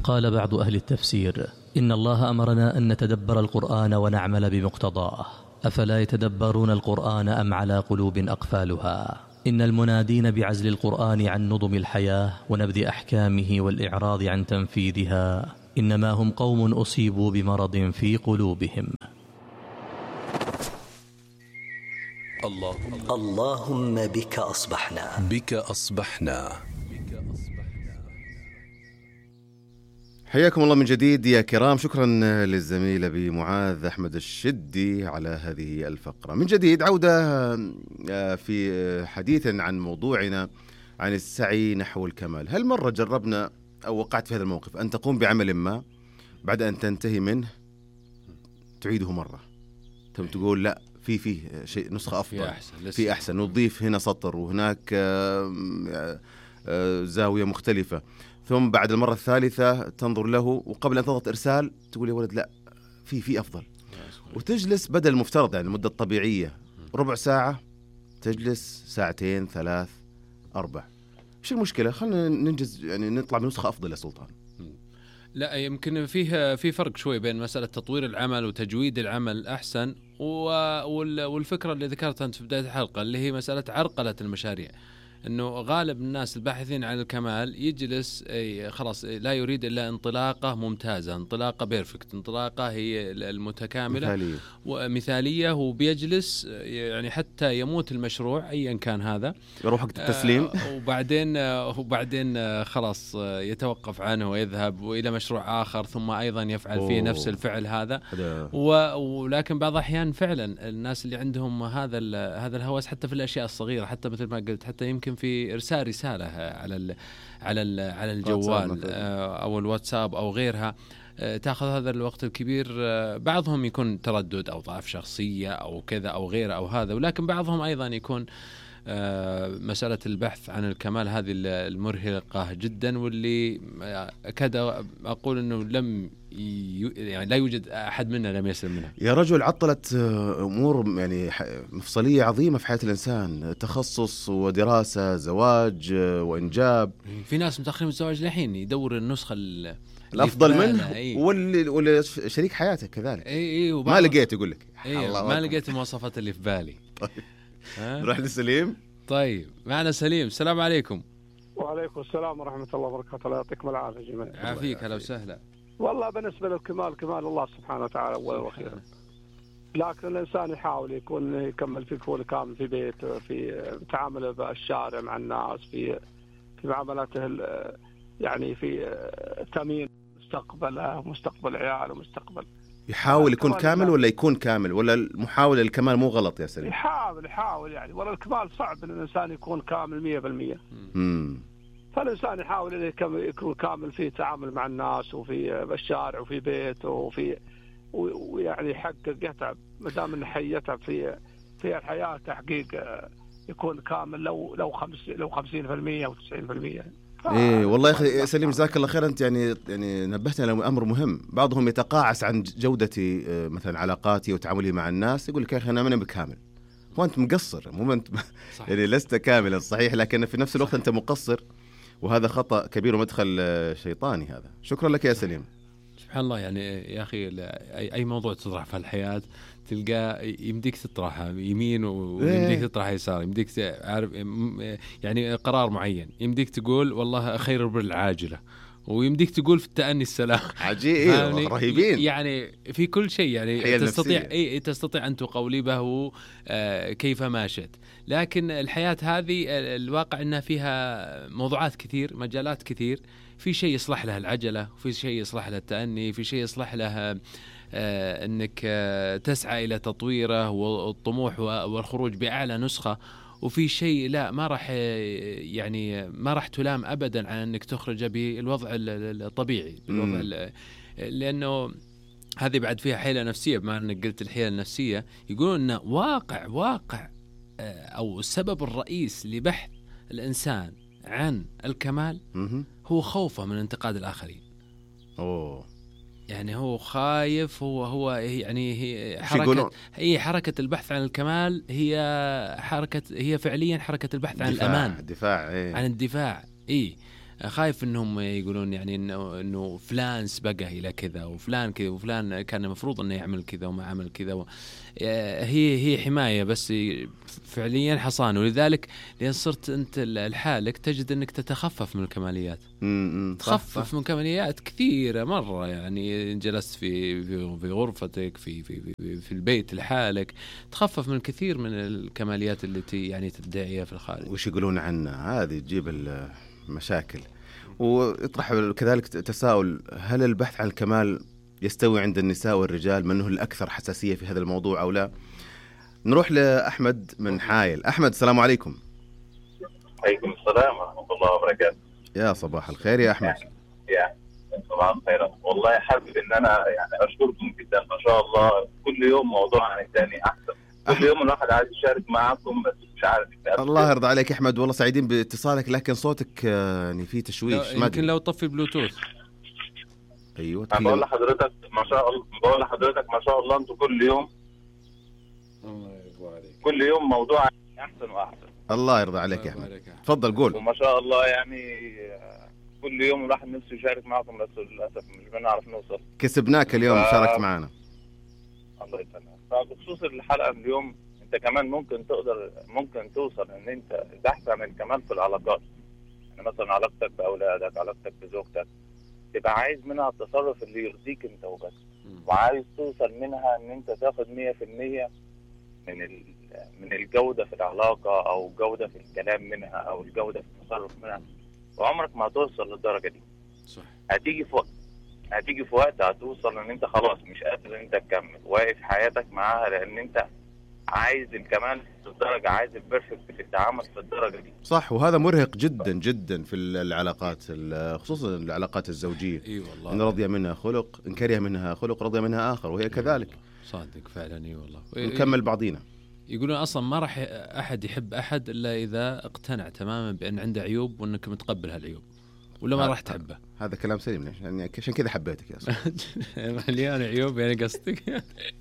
قال بعض أهل التفسير: إن الله أمرنا أن نتدبر القرآن ونعمل بمقتضاه، أفلا يتدبرون القرآن أم على قلوب أقفالها؟ إن المنادين بعزل القرآن عن نظم الحياة ونبذ أحكامه والإعراض عن تنفيذها إنما هم قوم أصيبوا بمرض في قلوبهم. اللهم بك أصبحنا. حياكم الله من جديد يا كرام. شكرا للزميل أبي معاذ أحمد الشدي على هذه الفقرة. من جديد عودة في حديث عن موضوعنا عن السعي نحو الكمال. هل مرة جربنا أو وقعت في هذا الموقف أن تقوم بعمل ما بعد أن تنتهي منه تعيده مرة، ثم تقول لا في شيء نسخة أفضل، في أحسن، نضيف هنا سطر وهناك زاوية مختلفة، ثم بعد المرة الثالثة تنظر له وقبل أن تضغط إرسال تقول يا ولد لا في أفضل، وتجلس بدل المفترض يعني المدة الطبيعية ربع ساعة تجلس ساعتين 3 4. إيش المشكلة؟ خلنا ننجز يعني نطلع بنسخة أفضل يا سلطان. لا يمكن في فرق شوي بين مسألة تطوير العمل وتجويد العمل أحسن والفكرة اللي ذكرتها أنت في بداية الحلقة اللي هي مسألة عرقلة المشاريع، انه غالب الناس الباحثين عن الكمال يجلس خلاص لا يريد الا انطلاقه ممتازه، انطلاقه بيرفكت، انطلاقه هي المتكامله ومثاليه، وبيجلس يعني حتى يموت المشروع ايا كان هذا، يروح وقت التسليم وبعدين خلاص يتوقف عنه ويذهب الى مشروع اخر ثم ايضا يفعل فيه نفس الفعل هذا. ولكن بعض الاحيان فعلا الناس اللي عندهم هذا الهوس حتى في الاشياء الصغيره، حتى مثل ما قلت حتى يمكن في إرسال رسالة على الجوال أو الواتساب أو غيرها، تأخذ هذا الوقت الكبير. بعضهم يكون تردد أو ضعف شخصية أو كذا أو غيره أو هذا، ولكن بعضهم أيضا يكون مسألة البحث عن الكمال هذه المرهقة جدا، واللي أكاد أقول أنه يعني لا يوجد أحد منا لم يسلم منها. يا رجل عطلت أمور يعني مفصلية عظيمة في حياة الإنسان، تخصص ودراسة، زواج وإنجاب. في ناس متأخرين من الزواج لحين يدور النسخة الأفضل منه، واللي شريك حياتك كذلك ما لقيت يقول لك ما لقيت المواصفات اللي في بالي. نروح لسليم. طيب معنا سليم، السلام عليكم. وعليكم السلام ورحمة الله وبركاته. الله يعطيكم العافية جميعا. عافيك، هلا وسهلا. والله بالنسبة للكمال كمال الله سبحانه وتعالى أولا وأخيرا، لكن الإنسان يحاول يكمل في كل كامل في بيته، في تعامله بالشارع مع الناس، في معاملاته يعني في تأمين مستقبله ومستقبل عياله ومستقبل. يحاول يكون كامل ولا يكون كامل، ولا المحاولة الكمال مو غلط يا سليم؟ يحاول يعني، ولا الكمال صعب ان الانسان يكون كامل 100%. فالانسان يحاول انه يكون كامل في تعامل مع الناس وفي الشارع وفي بيته ويعني يحقق يتعب ما دام انه يتعب في الحياة تحقيق يكون كامل لو 50% او 90%. ايه والله يا اخي سليم جزاك الله خير. انت يعني نبهتنا لامر مهم. بعضهم يتقاعس عن جودتي مثلا علاقاتي وتعاملي مع الناس، يقول لك يا اخي انا ماني بكامل. هو انت مقصر، مو انت يعني لست كاملا صحيح، لكن في نفس الوقت انت مقصر، وهذا خطأ كبير ومدخل شيطاني هذا. شكرا لك يا سليم. سبحان الله، يعني يا أخي أي موضوع تطرح في الحياة تلقى يمديك تطرحها يمين ويمديك تطرحها يسار، يمديك تعرف يعني قرار معين، يمديك تقول والله خير بالعاجلة، ويمديك تقول في التأني السلام. عجيب رهيبين يعني في كل شيء، يعني تستطيع أن تقولبه كيف ما شئت. لكن الحياة هذه الواقع أنها فيها موضوعات كثير، مجالات كثير، في شيء يصلح له العجلة، وفي شيء يصلح له التأني، في شيء يصلح له أنك تسعى إلى تطويره والطموح والخروج بأعلى نسخة، وفي شيء لا ما راح تلام أبدا عن أنك تخرج بالوضع الطبيعي، بالوضع لأنه هذه بعد فيها حيلة نفسية. بما أنك قلت الحيلة النفسية، يقولون أن واقع أو السبب الرئيس لبحث الإنسان عن الكمال هو خوفه من انتقاد الآخرين. يعني هو خايف، هو يعني هي حركة البحث عن الكمال، هي فعليا حركة البحث عن الأمان، الدفاع. عن الدفاع. خايف انهم يقولون يعني انه فلان سبقه الى كذا وفلان كذا وفلان كان المفروض انه يعمل كذا وما عمل كذا. هي حمايه بس فعليا حصان. ولذلك لان صرت انت لحالك تجد انك تتخفف من الكماليات. تخفف من كماليات كثيره مره. يعني جلست في غرفتك في البيت لحالك تخفف من الكثير من الكماليات التي يعني تدعيها في الخارج. وش يقولون عنها هذه تجيب المشاكل. ويطرح كذلك تساؤل: هل البحث عن الكمال يستوي عند النساء والرجال؟ من هو الأكثر حساسية في هذا الموضوع أو لا؟ نروح لأحمد من حايل. أحمد السلام عليكم. عليكم السلام ورحمة الله وبركاته. يا صباح الخير يا أحمد. يا صباح الخير. والله حابب إن أنا يعني أشكركم جدا ما شاء الله. كل يوم موضوع عن الثاني أحسن. كل يوم الواحد عايز يشارك معكم بس مش عارف. الله يرضى عليك يا أحمد، والله سعيدين باتصالك، لكن صوتك يعني فيه تشويش. يمكن لو طفي بلوتوث. أيوة. بقول لحضرتك ما شاء الله أنتم كل يوم موضوع أحسن وأحسن. الله يرضى عليك يا أحمد، تفضل قول. وما شاء الله يعني كل يوم الواحد نفسه يشارك معكم بس للأسف مش بنعرف نوصل. كسبناك اليوم شاركت معنا. الله يسلمك. فبخصوص الحلقة اليوم انت كمان ممكن توصل ان انت البحث عن الكمال في العلاقات. يعني مثلا علاقتك باولادك، علاقتك بزوجتك، تبقى عايز منها التصرف اللي يرضيك انت وبس، وعايز توصل منها ان انت تاخد 100% من الجودة في العلاقة او الجودة في الكلام منها او الجودة في التصرف منها، وعمرك ما هتوصل للدرجة دي. صح. هتيجي في وقت هتوصل ان انت خلاص مش قادر ان انت تكمل، واقف حياتك معاها لان انت عايز الكمال في الدرجة، عايز البرفكت في التعامل في الدرجة دي. صح، وهذا مرهق جدا جدا في العلاقات، خصوصا العلاقات الزوجية. اي والله. ان رضي منها خلق، ان كره منها خلق، رضي منها آخر، وهي كذلك. صادق فعلا. اي والله. نكمل بعضينا. يقولون اصلا ما راح احد يحب احد الا اذا اقتنع تماما بان عنده عيوب وانك متقبل هالعيوب، ولا ما راح تحبه. هذا كلام سليم، يعني عشان كذا حبيتك يا اصلا. مليان عيوب يعني قصدك.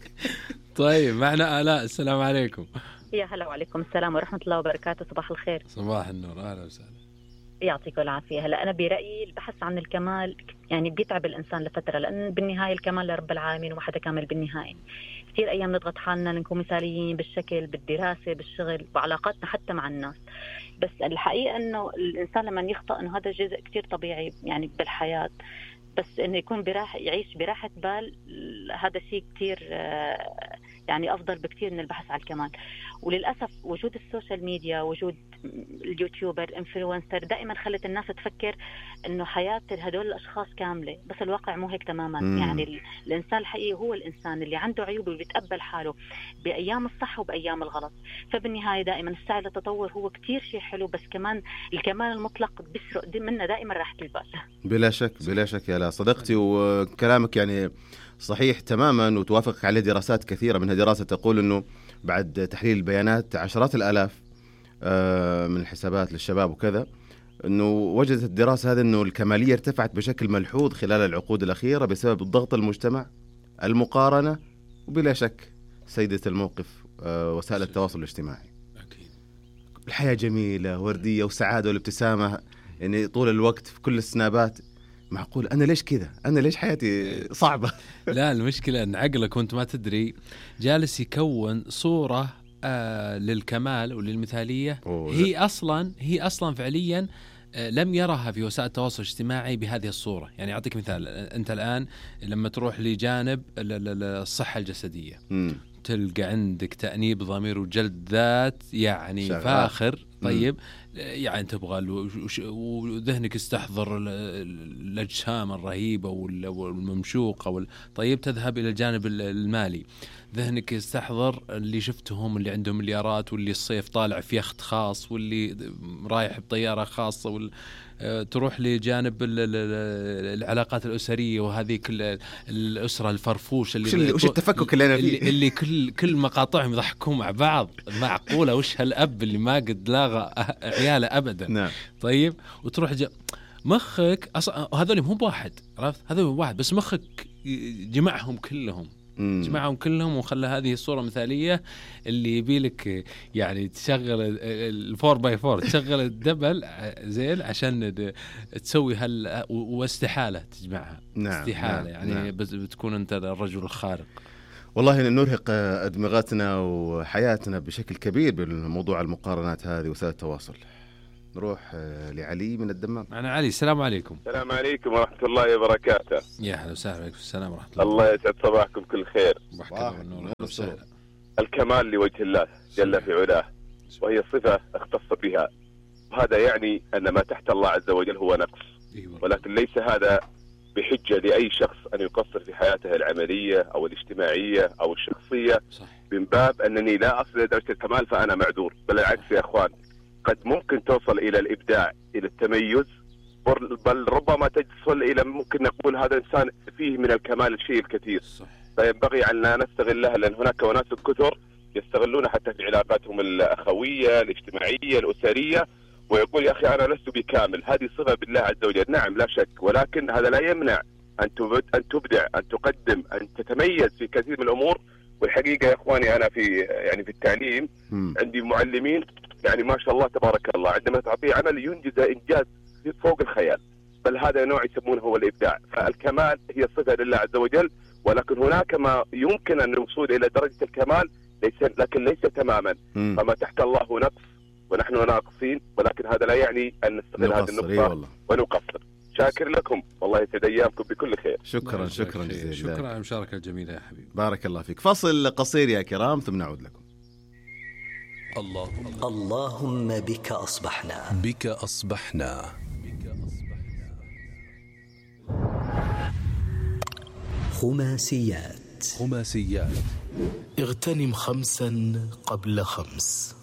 طيب معنا آلاء. السلام عليكم. يا هلا وعليكم السلام ورحمة الله وبركاته. صباح الخير. صباح النور. أهلا وسهلا. يعطيكم العافية. هلا أنا برأيي البحث عن الكمال يعني بيتعب الإنسان لفترة، لأن بالنهاية الكمال لرب العالمين وما حدا كامل بالنهاية. كثير أيام نضغط حالنا نكون مثاليين بالشكل، بالدراسة، بالشغل، بعلاقاتنا حتى مع الناس. بس الحقيقة إنه الإنسان لما يخطأ إنه هذا جزء كثير طبيعي يعني بالحياة، بس إنه يكون يعيش براحة بال، هذا شيء كثير يعني أفضل بكثير من البحث عن الكمال. وللأسف وجود السوشيال ميديا، وجود اليوتيوبر، الانفلونسر، دائما خلت الناس تفكر إنه حياة هدول الأشخاص كاملة، بس الواقع مو هيك تماما. يعني الإنسان الحقيقي هو الإنسان اللي عنده عيوب وبيتقبل حاله بأيام الصح وبأيام الغلط. فبالنهاية دائما السعي للتطور هو كتير شيء حلو، بس كمان الكمال المطلق بيسرق منا دائما راحة البال. بلا شك يا لا صديقتي، وكلامك يعني صحيح تماما، وتوافق عليه دراسات كثيرة. منها دراسة تقول أنه بعد تحليل البيانات عشرات الآلاف من الحسابات للشباب وكذا، أنه وجدت الدراسة هذه أنه الكمالية ارتفعت بشكل ملحوظ خلال العقود الأخيرة بسبب الضغط المجتمع، المقارنة، وبلا شك سيدة الموقف وسائل التواصل الاجتماعي. أكيد. الحياة جميلة وردية وسعادة والابتسامة يعني طول الوقت في كل السنابات. معقول أنا ليش كذا؟ أنا ليش حياتي صعبة؟ لا، المشكلة أن عقلك وأنت ما تدري جالس يكون صورة للكمال وللمثالية. هي أصلا فعليا لم يرها في وسائل التواصل الاجتماعي بهذه الصورة. يعني أعطيك مثال، أنت الآن لما تروح لجانب الصحة الجسدية تلقى عندك تأنيب ضمير وجلد ذات يعني شغال. فاخر. طيب يعني تبغى وذهنك يستحضر الأجسام الرهيبة والممشوقة طيب تذهب إلى الجانب المالي، ذهنك يستحضر اللي شفتهم اللي عندهم مليارات، واللي الصيف طالع في يخت خاص، واللي رايح بطيارة خاصة، تروح لجانب العلاقات الأسرية، وهذه كل الأسرة الفرفوش اللي وش التفكك اللي أنا فيه، اللي كل مقاطعهم يضحكون مع بعض. معقولة وش هالأب اللي ما قد لاغى عياله أبدا. نعم. طيب وتروح مخك هذول مو بواحد، عرفت؟ هذول مو بواحد، بس مخك جمعهم كلهم جمعهم كلهم وخلى هذه الصورة مثالية. اللي يبيلك يعني تشغل الفور باي فور، تشغل الدبل زين عشان تسوي واستحالة تجمعها. استحالة يعني بتكون أنت الرجل الخارق. والله نرهق أدمغتنا وحياتنا بشكل كبير بالموضوع المقارنات هذه وسائل التواصل. نروح لعلي من الدمام. أنا علي، السلام عليكم. السلام عليكم ورحمة الله وبركاته. يا أهلا وسهلا. عليكم السلام ورحمة الله. الله يسعد صباحكم كل خير. الكمال لوجه الله جل في علاه، وهي صفة اختص بها، وهذا يعني أن ما تحت الله عز وجل هو نقص. ولكن ليس هذا بحجة لأي شخص أن يقصر في حياته العملية أو الاجتماعية أو الشخصية. من باب أنني لا أصل إلى درجة الكمال فأنا معذور، بل العكس يا أخوان، قد ممكن توصل إلى الإبداع، إلى التميز، بل ربما تصل إلى ممكن نقول هذا الإنسان فيه من الكمال الشيء الكثير. فينبغي أن لا نستغلها، لأن هناك وناس كثر يستغلون حتى في علاقاتهم الأخوية الاجتماعية الأسرية، ويقول يا أخي أنا لست بكامل. هذه صفة بالله عز وجل، نعم لا شك، ولكن هذا لا يمنع أن تبدع، أن تقدم، أن تتميز في كثير من الأمور. والحقيقة يا إخواني أنا في التعليم عندي معلمين يعني ما شاء الله تبارك الله، عندما تعطيه عمل ينجز إنجاز فوق الخيال، بل هذا نوع يسمونه هو الإبداع. فالكمال هي صفة لله عز وجل، ولكن هناك ما يمكن أن الوصول إلى درجة الكمال لكن ليس تماما. فما تحت الله نقص ونحن ناقصين، ولكن هذا لا يعني أن نستغل هذه النقطة ونقصر. شاكر لكم، والله يسعد أيامكم بكل خير. شكرا جزيلا. شكرا على المشاركة الجميلة يا حبيبي. بارك الله فيك. فصل قصير يا كرام ثم نعود لكم. اللهم بك أصبحنا خماسيات. اغتنم 5 قبل 5.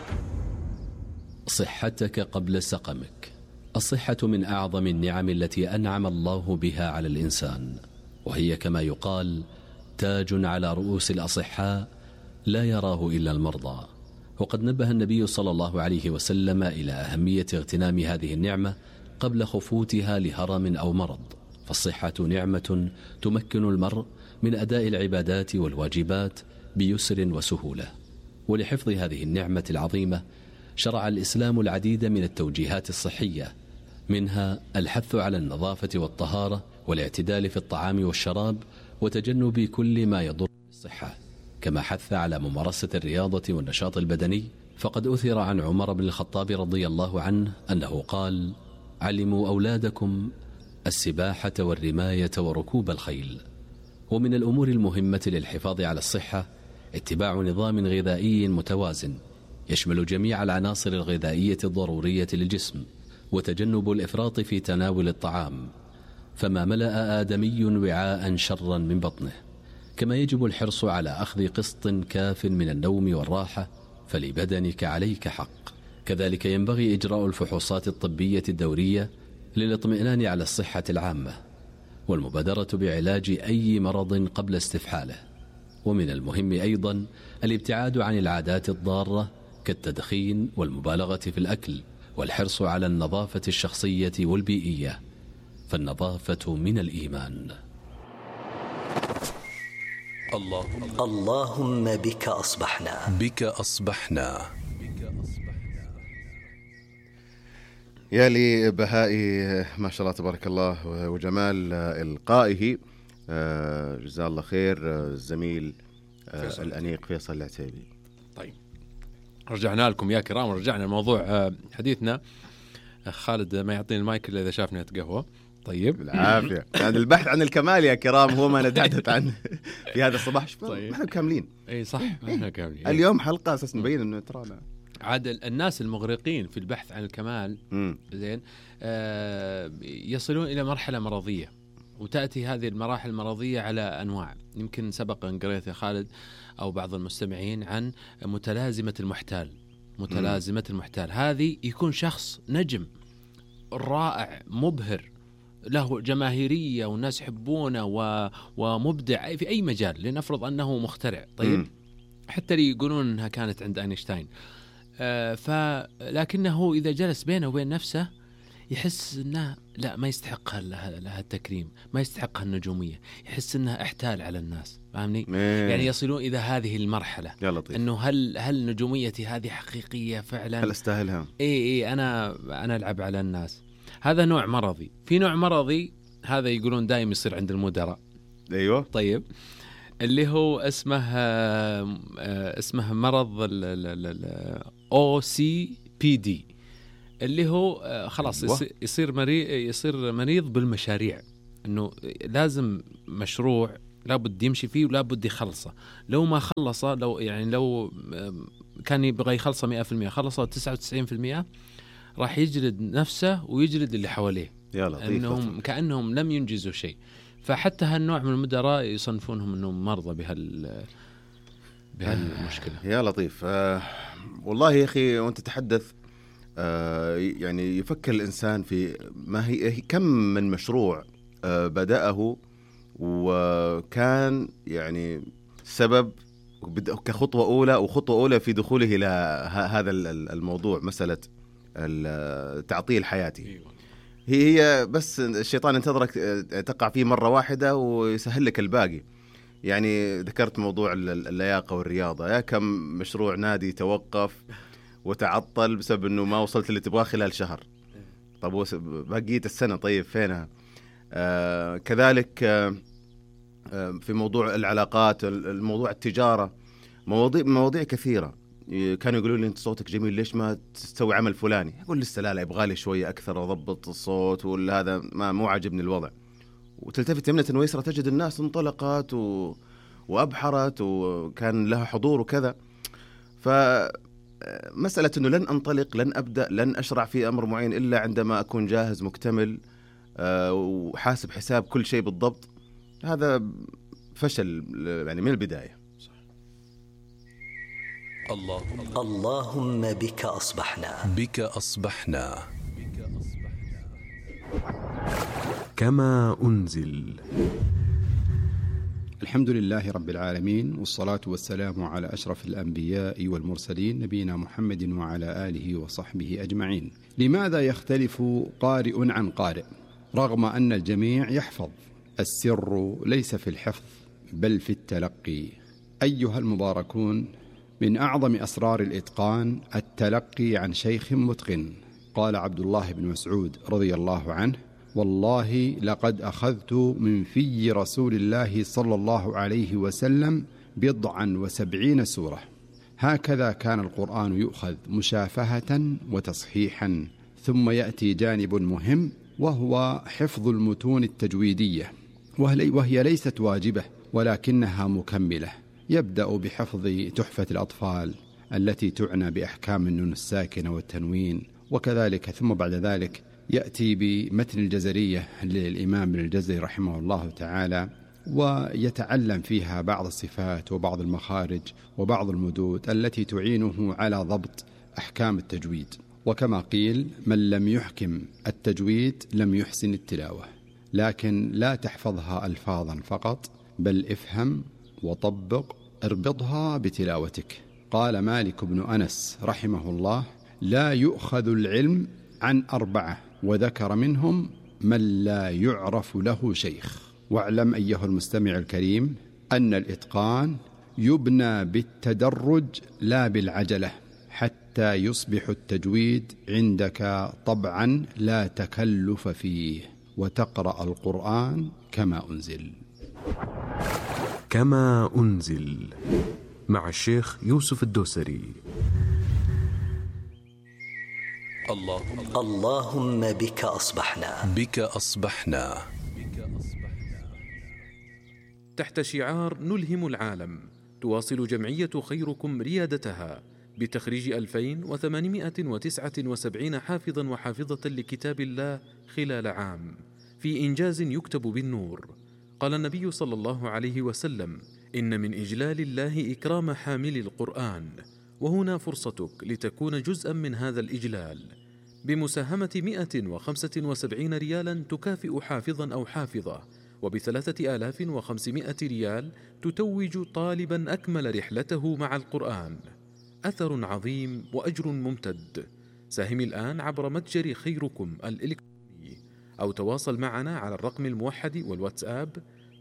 صحتك قبل سقمك. الصحة من أعظم النعم التي أنعم الله بها على الإنسان، وهي كما يقال تاج على رؤوس الأصحاء لا يراه إلا المرضى. وقد نبه النبي صلى الله عليه وسلم إلى أهمية اغتنام هذه النعمة قبل خفوتها لهرم أو مرض، فالصحة نعمة تمكن المرء من أداء العبادات والواجبات بيسر وسهولة. ولحفظ هذه النعمة العظيمة شرع الإسلام العديد من التوجيهات الصحية، منها الحث على النظافة والطهارة والاعتدال في الطعام والشراب وتجنب كل ما يضر بالصحة، كما حث على ممارسة الرياضة والنشاط البدني. فقد أثر عن عمر بن الخطاب رضي الله عنه أنه قال: علموا أولادكم السباحة والرماية وركوب الخيل. ومن الأمور المهمة للحفاظ على الصحة اتباع نظام غذائي متوازن يشمل جميع العناصر الغذائية الضرورية للجسم، وتجنب الإفراط في تناول الطعام، فما ملأ آدمي وعاء شرا من بطنه. كما يجب الحرص على أخذ قسط كاف من النوم والراحة، فلبدنك عليك حق. كذلك ينبغي إجراء الفحوصات الطبية الدورية للاطمئنان على الصحة العامة، والمبادرة بعلاج أي مرض قبل استفحاله. ومن المهم أيضا الابتعاد عن العادات الضارة كالتدخين والمبالغة في الأكل، والحرص على النظافة الشخصية والبيئية، فالنظافة من الإيمان. اللهم بك أصبحنا. يا لي بهائي ما شاء الله تبارك الله وجمال إلقائه. جزاه الله خير الزميل الأنيق فيصل العتيبي. طيب رجعنا لكم يا كرام، ورجعنا الموضوع حديثنا. خالد ما يعطيني المايك إلا إذا شافني أتقهوى. طيب العافية. يعني البحث عن الكمال يا كرام هو ما نتحدث عنه في هذا الصباح. طيب. احنا كاملين. اي صح احنا كاملين. اليوم حلقة أساس نبين إنه ترانا عاد الناس المغرقين في البحث عن الكمال زين يصلون إلى مرحلة مرضية، وتأتي هذه المراحل المرضية على أنواع. يمكن سبق أن قريت يا خالد أو بعض المستمعين عن متلازمة المحتال. هذه يكون شخص نجم رائع مبهر له جماهيرية والناس يحبونه ومبدع في أي مجال، لنفرض أنه مخترع. طيب حتى لي يقولون أنها كانت عند أينشتاين. لكنه إذا جلس بينه وبين نفسه يحس انه لا ما يستحق لها التكريم، ما يستحق النجوميه، يحس انها احتال على الناس، فاهمني؟ يعني يصلون الى هذه المرحله انه هل نجوميتي هذه حقيقيه فعلا؟ هل استاهلها؟ اي انا العب على الناس. هذا نوع مرضي. في نوع مرضي هذا يقولون دائما يصير عند المدراء. ايوه طيب، اللي هو اسمه مرض OCPD، اللي هو خلاص يصير مريض بالمشاريع، انه لازم مشروع لابد يمشي فيه ولابد يخلصه. لو ما خلصه، لو كان يبغى يخلصه 100% خلصه 99%، راح يجلد نفسه ويجلد اللي حواليه، انهم كأنهم لم ينجزوا شيء. فحتى هالنوع من المدراء يصنفونهم انهم مرضى بهالمشكله. يا لطيف. والله يا اخي وانت تتحدث يعني يفكر الانسان في ما هي كم من مشروع بدأه وكان يعني سبب كخطوة أولى وخطوة أولى في دخوله إلى هذا الموضوع، مسألة التعطيل حياتي. هي بس الشيطان ينتظرك تقع فيه مرة واحدة ويسهل لك الباقي. يعني ذكرت موضوع اللياقة والرياضة، يا كم مشروع نادي توقف وتعطل بسبب أنه ما وصلت اللي تبغاه خلال شهر. طب بقية السنة طيب فينها؟ كذلك في موضوع العلاقات، الموضوع التجارة، مواضيع كثيرة. كانوا يقولوا لي أنت صوتك جميل، ليش ما تسوي عمل فلاني؟ أقول لسه لا يبغالي شوية أكثر أضبط الصوت، ولا هذا مو عاجبني الوضع. وتلتفت يمنة ويسرى تجد الناس انطلقت وأبحرت وكان لها حضور وكذا. فمسألة أنه لن أنطلق، لن أبدأ، لن أشرع في أمر معين إلا عندما أكون جاهز مكتمل وحاسب حساب كل شيء بالضبط. هذا فشل يعني من البداية. اللهم بك أصبحنا كما أنزل. الحمد لله رب العالمين، والصلاة والسلام على أشرف الأنبياء والمرسلين نبينا محمد وعلى آله وصحبه أجمعين. لماذا يختلف قارئ عن قارئ رغم أن الجميع يحفظ؟ السر ليس في الحفظ بل في التلقي. أيها المباركون، من أعظم أسرار الإتقان التلقي عن شيخ متقن. قال عبد الله بن مسعود رضي الله عنه: والله لقد أخذت من في رسول الله صلى الله عليه وسلم 70 سورة. هكذا كان القرآن يؤخذ مشافهة وتصحيحا. ثم يأتي جانب مهم وهو حفظ المتون التجويدية، وهي ليست واجبة ولكنها مكملة. يبدأ بحفظ تحفة الأطفال التي تعنى بأحكام النون الساكنة والتنوين، وكذلك ثم بعد ذلك يأتي بمتن الجزرية للإمام ابن الجزري رحمه الله تعالى، ويتعلم فيها بعض الصفات وبعض المخارج وبعض المدود التي تعينه على ضبط أحكام التجويد. وكما قيل: من لم يحكم التجويد لم يحسن التلاوة. لكن لا تحفظها ألفاظا فقط، بل افهم وطبق، اربطها بتلاوتك. قال مالك بن أنس رحمه الله: لا يؤخذ العلم عن 4، وذكر منهم من لا يعرف له شيخ. واعلم أيها المستمع الكريم أن الإتقان يبنى بالتدرج لا بالعجلة، حتى يصبح التجويد عندك طبعا لا تكلف فيه، وتقرأ القرآن كما أنزل. كما أنزل مع الشيخ يوسف الدوسري. اللهم بك أصبحنا تحت شعار نلهم العالم، تواصل جمعية خيركم ريادتها بتخريج 2879 حافظا وحافظة لكتاب الله خلال عام، في إنجاز يكتب بالنور. قال النبي صلى الله عليه وسلم: إن من إجلال الله إكرام حامل القرآن، وهنا فرصتك لتكون جزءا من هذا الإجلال بمساهمة 175 ريالا تكافئ حافظا أو حافظة، وب3500 ريال تتوج طالبا أكمل رحلته مع القرآن. أثر عظيم وأجر ممتد. ساهم الآن عبر متجر خيركم الإلكتروني أو تواصل معنا على الرقم الموحد والواتساب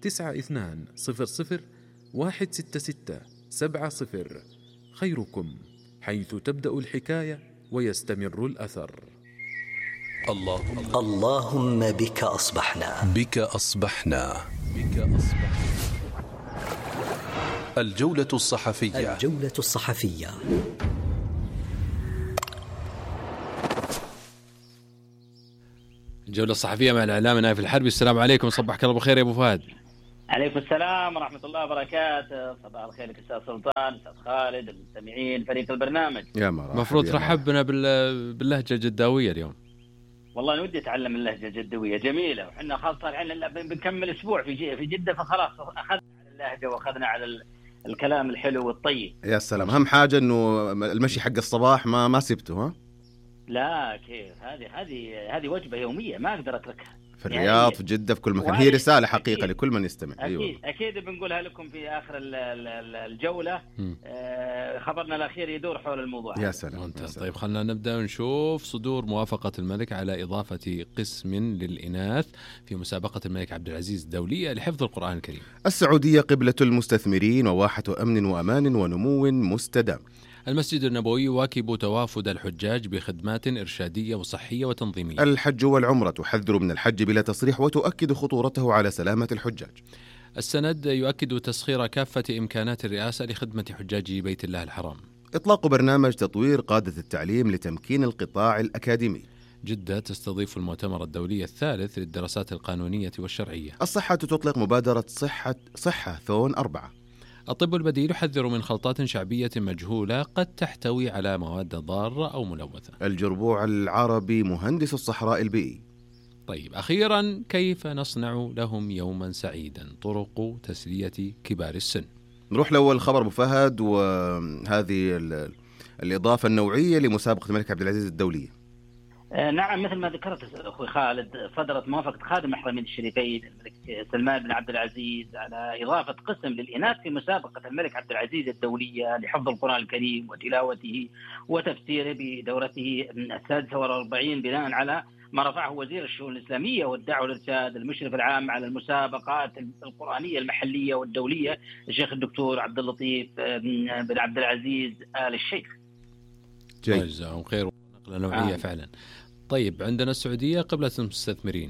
9200 166 70. خيركم، حيث تبدأ الحكاية ويستمر الأثر. اللهم بك أصبحنا. بك أصبحنا. الجولة الصحفية. الجولة الصحفية. الجولة الصحفية مع الإعلام نايف الحربي. السلام عليكم، صبحك الله بخير يا أبو فهد. عليكم السلام ورحمة الله وبركاته. صباح الخير لك أستاذ سلطان، أستاذ خالد، المستمعين، فريق البرنامج. يا مرحبا. مفروض ترحبنا باللهجة الجداوية اليوم. والله ودي أتعلم اللهجة الجدوية، جميلة، وحنا خلاص طالعين بنكمل أسبوع في جدة، فخلاص أخذنا على اللهجة وأخذنا على الكلام الحلو والطيب. يا سلام، أهم حاجة إنه المشي حق الصباح ما سبته. ها لا كيف، هذه وجبة يومية ما أقدر أتركها في الرياض، في جدة، في كل مكان. هي رسالة حقيقة لكل من يستمع. أكيد بنقولها لكم في آخر الجولة. خبرنا الأخير يدور حول الموضوع. يا سلام. طيب خلنا نبدأ ونشوف صدور موافقة الملك على إضافة قسم للإناث في مسابقة الملك عبد العزيز الدولية لحفظ القرآن الكريم. السعودية قبلة المستثمرين وواحة أمن وأمان ونمو مستدام. المسجد النبوي يواكب توافد الحجاج بخدمات إرشادية وصحية وتنظيمية. الحج والعمرة تحذر من الحج بلا تصريح وتؤكد خطورته على سلامة الحجاج. السند يؤكد تسخير كافة إمكانات الرئاسة لخدمة حجاج بيت الله الحرام. إطلاق برنامج تطوير قادة التعليم لتمكين القطاع الأكاديمي. جدة تستضيف المؤتمر الدولي الثالث للدراسات القانونية والشرعية. الصحة تطلق مبادرة صحة ثون 4. الطب البديل يحذر من خلطات شعبية مجهولة قد تحتوي على مواد ضارة أو ملوثة. الجربوع العربي مهندس الصحراء البيئي. طيب أخيرا، كيف نصنع لهم يوما سعيدا؟ طرق تسلية كبار السن. نروح لأول خبر أبو فهد، وهذه الإضافة النوعية لمسابقة الملك عبد العزيز الدولية. نعم، مثل ما ذكرت أخوي خالد، صدرت موافقة خادم الحرمين الشريفين الملك سلمان بن عبد العزيز على إضافة قسم للإناث في مسابقة الملك عبد العزيز الدولية لحفظ القرآن الكريم وتلاوته وتفسيره بدورته 46 بناء على ما رفعه وزير الشؤون الإسلامية والدعوة والإرشاد المشرف العام على المسابقات القرآنية المحلية والدولية الشيخ الدكتور عبد اللطيف بن عبد العزيز آل الشيخ. جزاهم خير. نقلة نوعية فعلا. طيب عندنا السعودية قبلة المستثمرين.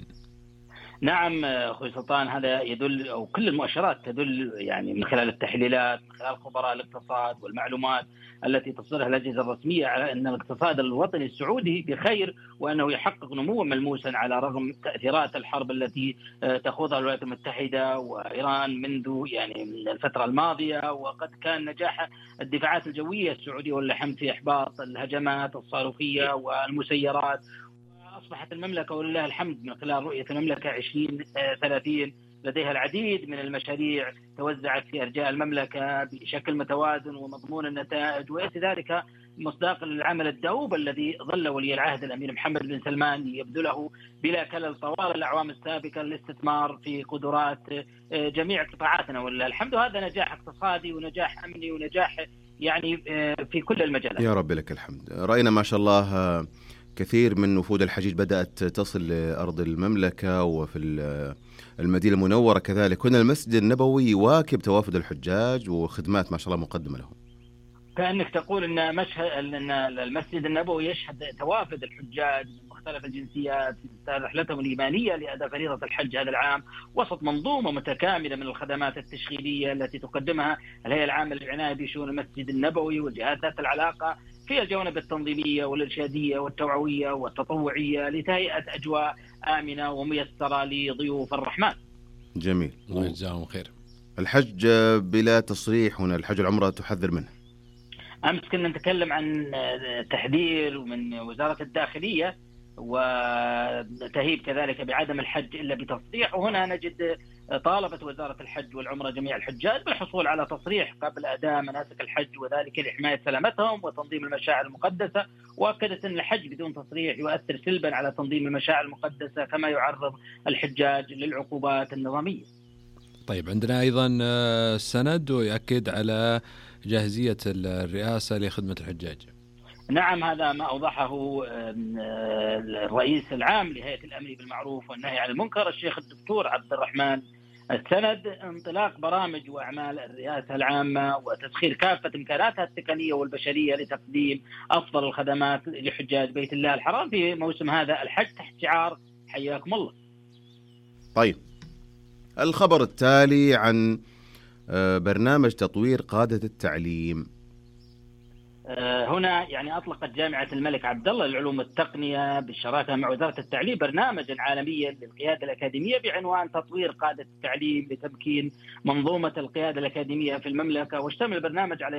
نعم أخوي سلطان، هذا يدل، أو كل المؤشرات تدل يعني من خلال التحليلات، من خلال خبراء الاقتصاد والمعلومات التي تصدرها الأجهزة الرسمية، على أن الاقتصاد الوطني السعودي بخير، وأنه يحقق نموا ملموسا على رغم تأثيرات الحرب التي تخوضها الولايات المتحدة وإيران منذ يعني الفترة الماضية. وقد كان نجاح الدفاعات الجوية السعودية واللحم في إحباط الهجمات الصاروخية والمسيرات. أصبحت المملكة ولله الحمد من خلال رؤية المملكة 2030 لديها العديد من المشاريع توزعت في أرجاء المملكة بشكل متوازن ومضمون النتائج، ويأتي ذلك مصداقا للعمل الدؤوب الذي ظل ولي العهد الأمير محمد بن سلمان يبذله بلا كلل طوال الأعوام السابقة للاستثمار في قدرات جميع قطاعاتنا ولله الحمد. وهذا نجاح اقتصادي ونجاح أمني ونجاح يعني في كل المجالات. يا رب لك الحمد. رأينا ما شاء الله كثير من وفود الحجيج بدأت تصل لأرض المملكة، وفي المدينة المنورة كذلك. هنا المسجد النبوي يواكب توافد الحجاج وخدمات ما شاء الله مقدمة لهم. كأنك تقول أن المسجد النبوي يشهد توافد الحجاج من مختلف الجنسيات في رحلتهم الإيمانية لأداء فريضة الحج هذا العام، وسط منظومة متكاملة من الخدمات التشغيلية التي تقدمها الهيئة العامة للعناية بشؤون المسجد النبوي والجهات ذات العلاقة في الجوانب التنظيمية والإرشادية والتوعوية والتطوعية لتهيئة أجواء آمنة وميسرة لضيوف الرحمن. جميل، الله يجزاهم خير. الحج بلا تصريح، هنا الحج العمرة تحذر منه. أمس كنا نتكلم عن تحذير من وزارة الداخلية وتهيب كذلك بعدم الحج إلا بتصريح، وهنا نجد طالبت وزارة الحج والعمرة جميع الحجاج بالحصول على تصريح قبل أداء مناسك الحج، وذلك لحماية سلامتهم وتنظيم المشاعر المقدسة. وأكدت أن الحج بدون تصريح يؤثر سلبا على تنظيم المشاعر المقدسة، كما يعرض الحجاج للعقوبات النظامية. طيب عندنا أيضا سند ويؤكد على جاهزية الرئاسة لخدمة الحجاج. نعم، هذا ما أوضحه الرئيس العام لهيئة الأمر بالمعروف والنهي عن المنكر الشيخ الدكتور عبد الرحمن السند. انطلاق برامج وأعمال الرئاسة العامة وتسخير كافة إمكاناتها التقنية والبشرية لتقديم أفضل الخدمات لحجاج بيت الله الحرام في موسم هذا الحج تحت شعار حياكم الله. طيب، الخبر التالي عن برنامج تطوير قادة التعليم. هنا يعني أطلقت جامعة الملك عبدالله للعلوم والتقنية بالشراكة مع وزارة التعليم برنامجا عالميا للقيادة الأكاديمية بعنوان تطوير قادة التعليم لتمكين منظومة القيادة الأكاديمية في المملكة. واشتمل البرنامج على